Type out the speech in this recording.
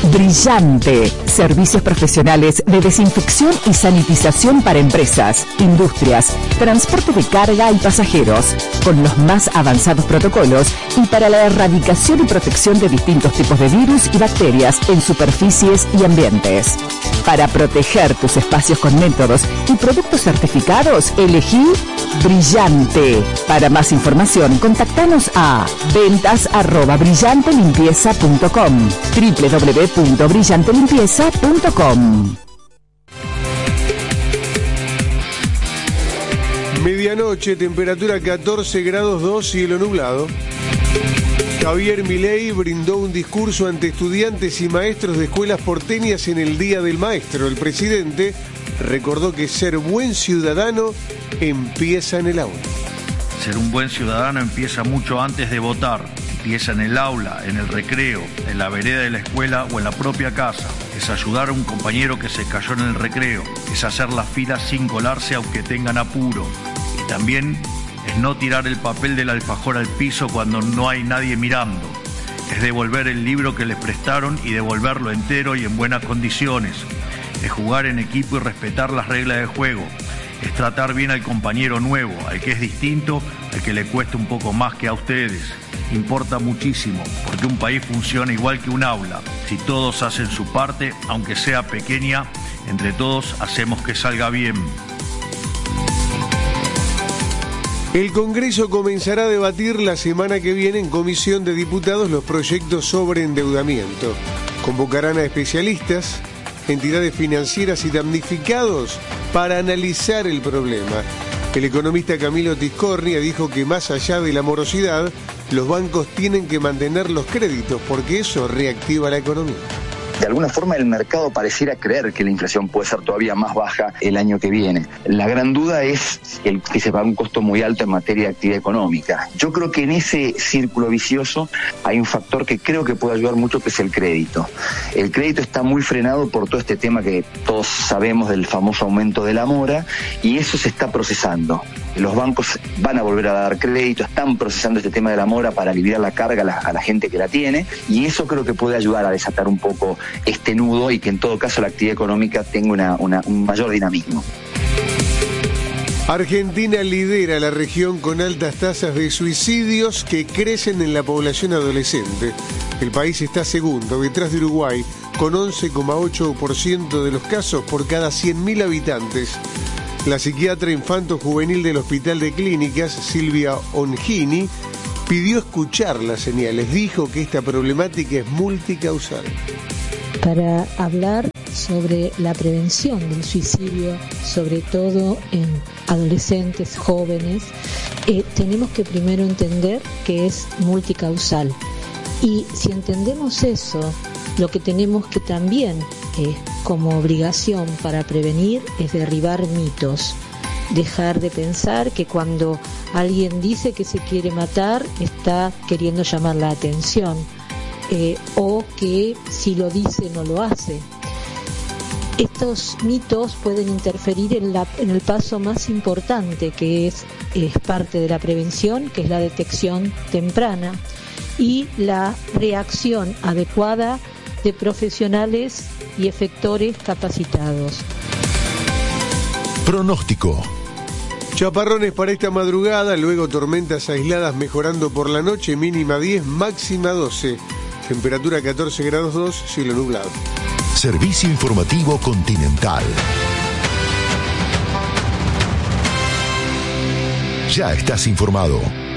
Brillante. Servicios profesionales de desinfección y sanitización para empresas, industrias, transporte de carga y pasajeros, con los más avanzados protocolos y para la erradicación y protección de distintos tipos de virus y bacterias en superficies y ambientes. Para proteger tus espacios con métodos y productos certificados, elegí Brillante. Para más información, contactanos a ventas@brillantelimpieza.com, www.brillantelimpieza.com. Medianoche, temperatura 14 grados 2, cielo nublado. Javier Milei brindó un discurso ante estudiantes y maestros de escuelas porteñas en el Día del Maestro. El presidente recordó que ser buen ciudadano empieza en el aula. Ser un buen ciudadano empieza mucho antes de votar. Empieza en el aula, en el recreo, en la vereda de la escuela o en la propia casa. Es ayudar a un compañero que se cayó en el recreo. Es hacer la fila sin colarse aunque tengan apuro. Y también es no tirar el papel del alfajor al piso cuando no hay nadie mirando. Es devolver el libro que les prestaron y devolverlo entero y en buenas condiciones. Es jugar en equipo y respetar las reglas del juego. Es tratar bien al compañero nuevo, al que es distinto, al que le cuesta un poco más que a ustedes. Importa muchísimo, porque un país funciona igual que un aula. Si todos hacen su parte, aunque sea pequeña, entre todos hacemos que salga bien. El Congreso comenzará a debatir la semana que viene en Comisión de Diputados los proyectos sobre endeudamiento. Convocarán a especialistas, entidades financieras y damnificados para analizar el problema. El economista Camilo Tiscornia dijo que más allá de la morosidad, los bancos tienen que mantener los créditos porque eso reactiva la economía. De alguna forma el mercado pareciera creer que la inflación puede ser todavía más baja el año que viene. La gran duda es que se paga un costo muy alto en materia de actividad económica. Yo creo que en ese círculo vicioso hay un factor que creo que puede ayudar mucho, que es el crédito. El crédito está muy frenado por todo este tema que todos sabemos del famoso aumento de la mora, y eso se está procesando. Los bancos van a volver a dar crédito, están procesando este tema de la mora para aliviar la carga a la gente que la tiene, y eso creo que puede ayudar a desatar un poco este nudo y que en todo caso la actividad económica tenga un mayor dinamismo. Argentina lidera la región con altas tasas de suicidios que crecen en la población adolescente. El país está segundo, detrás de Uruguay, con 11,8% de los casos por cada 100.000 habitantes. La psiquiatra infanto-juvenil del Hospital de Clínicas, Silvia Ongini, pidió escuchar las señales. Dijo que esta problemática es multicausal. Para hablar sobre la prevención del suicidio, sobre todo en adolescentes, jóvenes, tenemos que primero entender que es multicausal. Y si entendemos eso, lo que tenemos que también, como obligación para prevenir, es derribar mitos. Dejar de pensar que cuando alguien dice que se quiere matar, está queriendo llamar la atención. O que si lo dice no lo hace. Estos mitos pueden interferir en el paso más importante, que es parte de la prevención, que es la detección temprana y la reacción adecuada de profesionales y efectores capacitados. Pronóstico. Chaparrones para esta madrugada, luego tormentas aisladas mejorando por la noche, mínima 10, máxima 12. Temperatura 14 grados 2, cielo nublado. Servicio informativo Continental. Ya estás informado.